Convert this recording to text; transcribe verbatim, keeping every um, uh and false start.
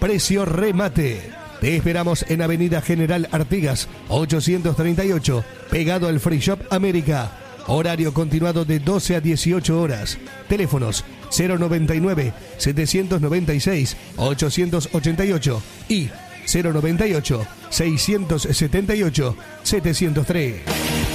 precio remate. Te esperamos en Avenida General Artigas, ochocientos treinta y ocho, pegado al Free Shop América. Horario continuado de doce a dieciocho horas. Teléfonos cero noventa y nueve, setecientos noventa y seis, ochocientos ochenta y ocho y cero noventa y ocho, seiscientos setenta y ocho, setecientos tres.